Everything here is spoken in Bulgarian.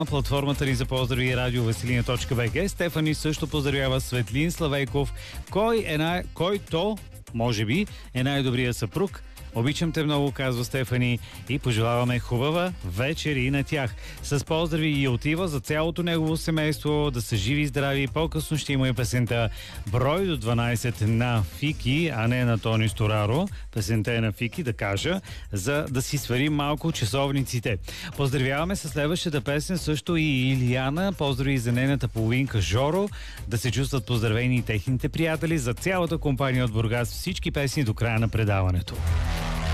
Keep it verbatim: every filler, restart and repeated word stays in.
На платформата ни за поздрави радио Веселина точка би джи. Стефани също поздравява Светлин Славейков, кой е най... който, може би, е най-добрият съпруг. Обичам те много, казва Стефани, и пожелаваме хубава вечер и на тях. С поздрави и отива за цялото негово семейство, да са живи и здрави. По-късно ще има и песента Брой до дванайсет на Фики, а не на Тони Стораро. Песента е на Фики, да кажа, за да си сварим малко часовниците. Поздравяваме с следващата песен също и Илияна. Поздрави за нейната половинка Жоро. Да се чувстват поздравени и техните приятели, за цялата компания от Бургас. Всички песни до края на предаването.